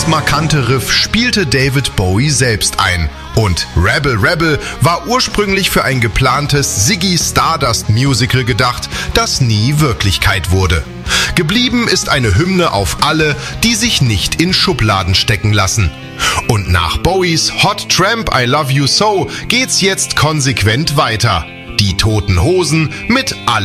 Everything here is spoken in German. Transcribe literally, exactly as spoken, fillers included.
Das markante Riff spielte David Bowie selbst ein. Und Rebel Rebel war ursprünglich für ein geplantes Ziggy Stardust Musical gedacht, das nie Wirklichkeit wurde. Geblieben ist eine Hymne auf alle, die sich nicht in Schubladen stecken lassen. Und nach Bowies Hot Tramp I Love You So geht's jetzt konsequent weiter. Die Toten Hosen mit Alle